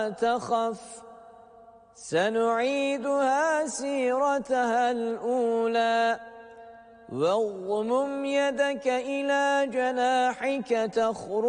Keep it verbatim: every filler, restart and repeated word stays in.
تخف سنعيدها سيرتها الأولى واضمم يدك إلى جناحك تخرج